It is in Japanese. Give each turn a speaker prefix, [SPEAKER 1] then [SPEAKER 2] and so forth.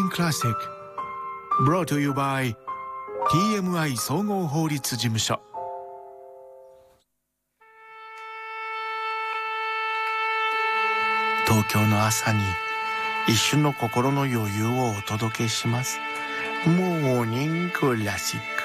[SPEAKER 1] Morning Classic Brought to you by TMI 総合法律事務所。東京の朝に一瞬の心の余裕をお届けします。モーニングクラシック。